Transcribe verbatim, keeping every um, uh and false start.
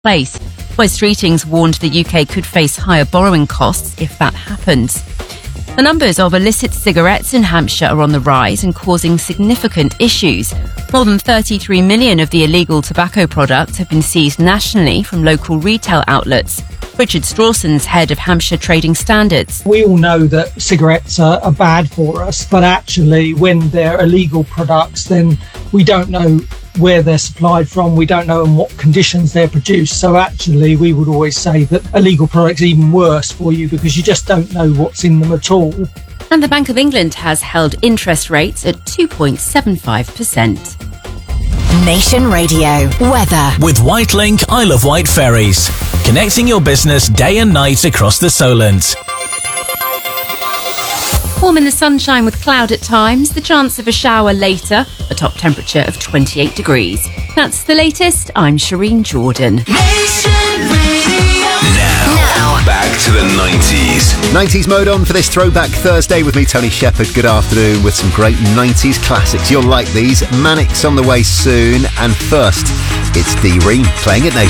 place. West Ratings warned the U K could face higher borrowing costs if that happens. The numbers of illicit cigarettes in Hampshire are on the rise and causing significant issues. More than thirty-three million of the illegal tobacco products have been seized nationally from local retail outlets. Richard Strawson's head of Hampshire Trading Standards. We all know that cigarettes are, are bad for us, but actually when they're illegal products, then we don't know where they're supplied from, we don't know in what conditions they're produced. So actually we would always say that illegal products are even worse for you because you just don't know what's in them at all. And the Bank of England has held interest rates at two point seven five percent. Nation Radio weather with Whitelink Isle of Wight ferries, connecting your business day and night across the Solent. Warm in the sunshine with cloud at times, the chance of a shower later, a top temperature of twenty-eight degrees. That's the latest. I'm Shireen Jordan. Nation Radio. Now, now. Back to the nineties. nineties mode on for this Throwback Thursday with me, Tony Shepherd. Good afternoon with some great nineties classics. You'll like these. Manic's on the way soon. And first, it's D-Ream playing at Nation.